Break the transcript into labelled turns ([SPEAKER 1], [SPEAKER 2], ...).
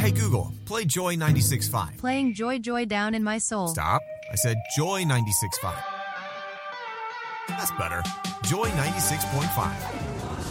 [SPEAKER 1] Hey, Google, play Joy 96.5.
[SPEAKER 2] Playing Joy Joy down in my soul.
[SPEAKER 1] Stop. I said Joy 96.5. That's better. Joy 96.5.